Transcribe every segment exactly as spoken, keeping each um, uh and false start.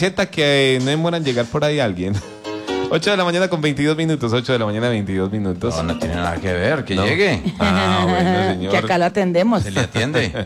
camiseta que no demoran en llegar por ahí alguien. ocho de la mañana con veintidós minutos, ocho de la mañana veintidós minutos. No, no tiene nada que ver, que No. llegue. Ah, bueno, señor. Que acá lo atendemos. Se le atiende.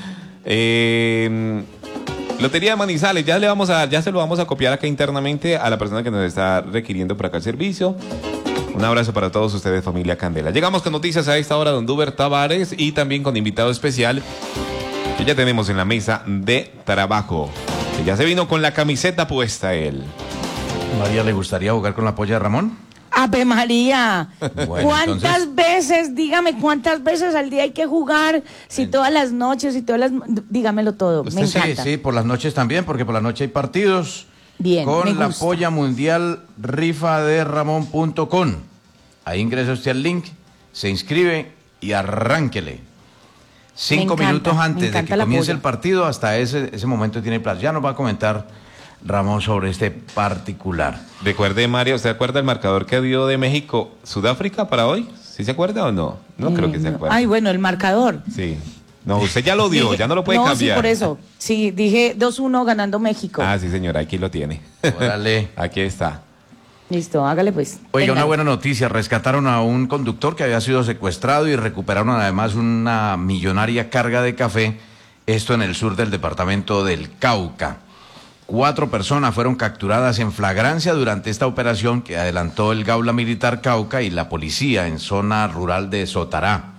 Eh, Lotería de Manizales, ya le vamos a, ya se lo vamos a copiar acá internamente a la persona que nos está requiriendo por acá el servicio. Un abrazo para todos ustedes, familia Candela. Llegamos con noticias a esta hora, don Duber Tavares, y también con invitado especial que ya tenemos en la mesa de trabajo. Que ya se vino con la camiseta puesta él. ¿María le gustaría jugar con la polla de Ramón? Ave María, Bueno, ¿cuántas entonces- veces, dígame, cuántas veces al día hay que jugar? Si todas las noches, si todas las... Dígamelo todo, me Usted sí, encanta. sí, por las noches también, porque por la noche hay partidos. Bien, me Con la gusta. polla mundial rifa de ramón punto com. Ahí ingresa usted al link, se inscribe y arránquele. Cinco encanta, minutos me antes de encanta que la comience polla. el partido, hasta ese, ese momento tiene plazo. Ya nos va a comentar Ramón sobre este particular. Recuerde, Mario, ¿usted acuerda el marcador que dio de México Sudáfrica para hoy? ¿Sí se acuerda o no? No creo que se Eh, acuerde. Ay, bueno, el marcador. Sí. No, usted ya lo dio, Dije- ya no lo puede no, cambiar. sí, por eso. Sí, dije dos uno ganando México. Ah, sí, señora, aquí lo tiene. Órale. Aquí está. Listo, hágale pues. Oiga, Venga. una buena noticia. Rescataron a un conductor que había sido secuestrado y recuperaron además una millonaria carga de café. Esto en el sur del departamento del Cauca. Cuatro personas fueron capturadas en flagrancia durante esta operación que adelantó el Gaula Militar Cauca y la policía en zona rural de Sotará.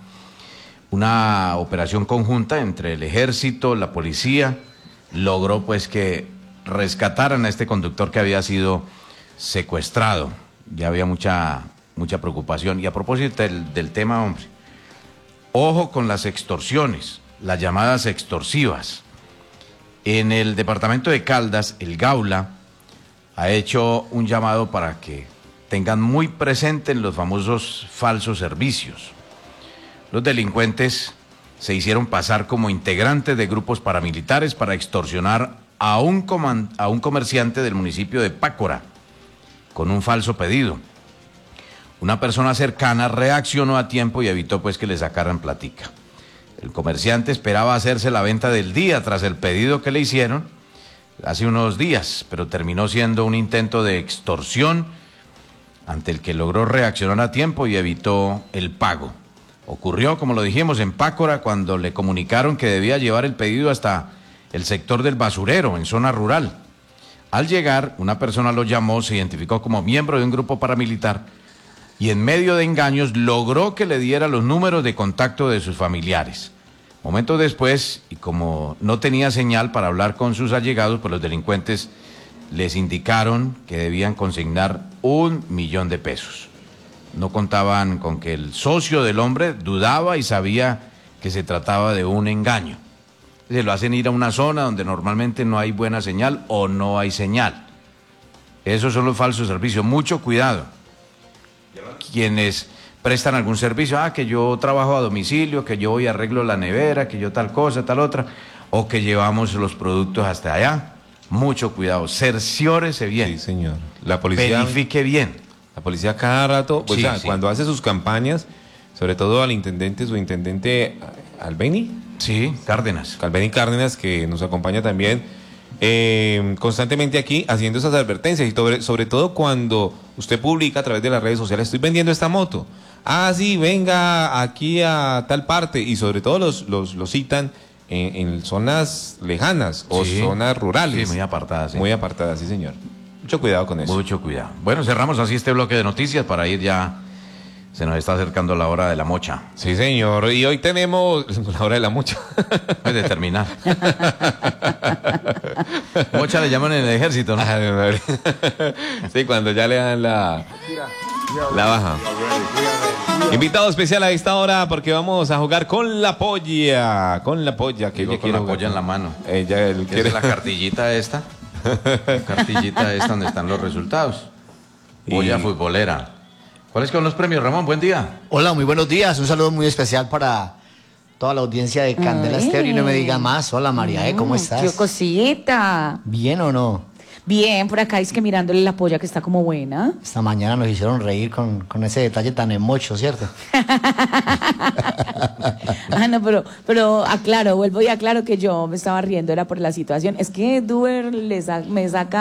Una operación conjunta entre el ejército, la policía, logró pues que rescataran a este conductor que había sido secuestrado. Ya había mucha, mucha preocupación. Y a propósito del, del tema, hombre, ojo con las extorsiones, las llamadas extorsivas. En el departamento de Caldas, el Gaula ha hecho un llamado para que tengan muy presente los famosos falsos servicios. Los delincuentes se hicieron pasar como integrantes de grupos paramilitares para extorsionar a un, coman- a un comerciante del municipio de Pácora con un falso pedido. Una persona cercana reaccionó a tiempo y evitó pues que le sacaran platica. El comerciante esperaba hacerse la venta del día tras el pedido que le hicieron hace unos días, pero terminó siendo un intento de extorsión ante el que logró reaccionar a tiempo y evitó el pago. Ocurrió, como lo dijimos, en Pácora cuando le comunicaron que debía llevar el pedido hasta el sector del basurero, en zona rural. Al llegar, una persona lo llamó, se identificó como miembro de un grupo paramilitar y en medio de engaños logró que le diera los números de contacto de sus familiares. Momentos después, y como no tenía señal para hablar con sus allegados, pues los delincuentes les indicaron que debían consignar un millón de pesos. No contaban con que el socio del hombre dudaba y sabía que se trataba de un engaño. Se lo hacen ir a una zona donde normalmente no hay buena señal o no hay señal. Esos son los falsos servicios. Mucho cuidado. Quienes prestan algún servicio, ah, que yo trabajo a domicilio, que yo voy y arreglo la nevera, que yo tal cosa, tal otra, o que llevamos los productos hasta allá. Mucho cuidado. Cerciórese bien. Sí, señor. La policía, Verifique bien. la policía cada rato, pues, Sí, o sea, sí. cuando hace sus campañas, sobre todo al intendente, su intendente Albeni, Sí, Cárdenas. Albeni Cárdenas, que nos acompaña también eh, constantemente aquí haciendo esas advertencias y sobre, sobre todo cuando usted publica a través de las redes sociales, estoy vendiendo esta moto. Ah, sí, venga aquí a tal parte y sobre todo los, los, los citan en, en zonas lejanas o Sí. zonas rurales. Sí, muy apartadas, sí. Muy apartadas, sí, señor. Mucho cuidado con eso. Mucho cuidado. Bueno, cerramos así este bloque de noticias para ir ya. Se nos está acercando la hora de la mocha. Sí, señor. Y hoy tenemos la hora de la mocha. Es de terminar. Mocha le llaman en el ejército, ¿no? Sí, cuando ya le dan la, la baja. Invitado especial a esta hora porque vamos a jugar con la polla. Con la polla. Que Digo, ella con quiere la jugar polla en la mano. Ella él ¿Qué quiere es la cartillita esta? La cartillita esta donde están los resultados. Polla Y- futbolera. ¿Cuáles son los premios, Ramón? Buen día. Hola, muy buenos días. Un saludo muy especial para toda la audiencia de Candela Ay. Estéreo y no me diga más. Hola, María, ¿eh? ¿Cómo Mm, estás? Qué cosita. ¿Bien o no? Bien, por acá es que mirándole la polla que está como buena. Esta mañana nos hicieron reír con, con ese detalle tan emocho, ¿cierto? Ah, no, pero, pero aclaro, vuelvo y aclaro que yo me estaba riendo, era por la situación. Es que Duber le sa- me saca